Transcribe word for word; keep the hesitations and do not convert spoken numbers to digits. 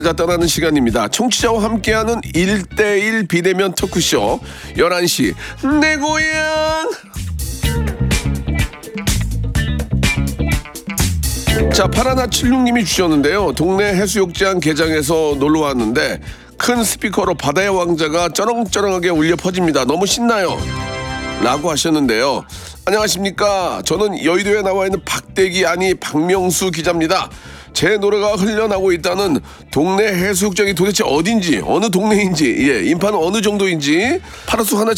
자, 떠나는 시간입니다. 청취자와 함께하는 일대일 비대면 토크쇼 열한 시 내 고향. 자, 파라나칠육님이 주셨는데요. 동네 해수욕장 개장해서 놀러 왔는데 큰 스피커로 바다의 왕자가 쩌렁쩌렁하게 울려 퍼집니다. 너무 신나요 라고 하셨는데요. 안녕하십니까. 저는 여의도에 나와 있는 박대기 아니 박명수 기자입니다. 제 노래가 흘러나오고 있다는 동네 해수욕장이 도대체 어딘지, 어느 동네인지, 예, 인파는 어느 정도인지 파라수 하나